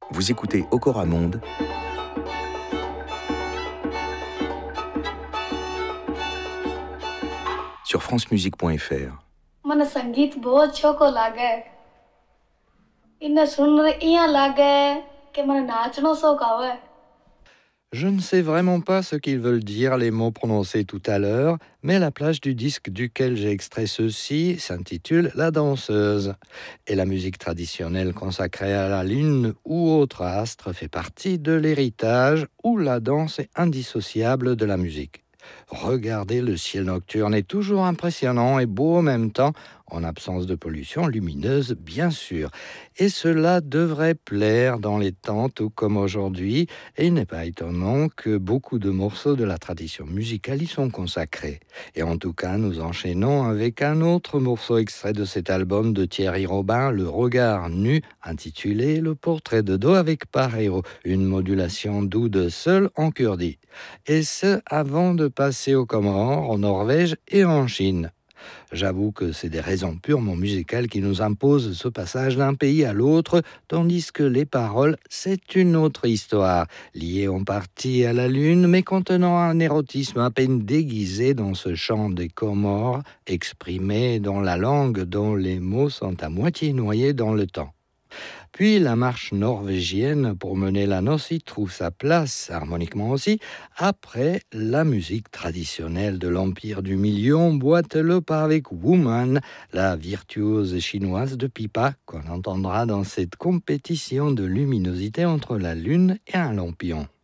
Vous écoutez Okora Monde sur francemusique.fr. મને સંગીત બહુ ચોખ્ખો લાગે. એને સુનને અહીંયા લાગે કે મને નાચનો શોખ આવે. Je ne sais vraiment pas ce qu'ils veulent dire, les mots prononcés tout à l'heure, mais la plage du disque duquel j'ai extrait ceci s'intitule La danseuse. Et la musique traditionnelle consacrée à la lune ou autre astre fait partie de l'héritage où la danse est indissociable de la musique. Regardez, le ciel nocturne est toujours impressionnant et beau en même temps, en absence de pollution lumineuse, bien sûr. Et cela devrait plaire dans les temps tout comme aujourd'hui, et il n'est pas étonnant que beaucoup de morceaux de la tradition musicale y sont consacrés. Et en tout cas, nous enchaînons avec un autre morceau extrait de cet album de Thierry Robin, Le Regard Nu, intitulé Le Portrait de Do avec Paréo, une modulation d'oud seule en kurdi. Et ce, avant de passer aux Comores, en Norvège et en Chine. J'avoue que c'est des raisons purement musicales qui nous imposent ce passage d'un pays à l'autre, tandis que les paroles, c'est une autre histoire, liée en partie à la lune, mais contenant un érotisme à peine déguisé dans ce chant des Comores, exprimé dans la langue dont les mots sont à moitié noyés dans le temps. Puis la marche norvégienne pour mener la noce y trouve sa place, harmoniquement aussi, après la musique traditionnelle de l'Empire du Milieu. On boite le pas avec Woman, la virtuose chinoise de pipa qu'on entendra dans cette compétition de luminosité entre la lune et un lampion.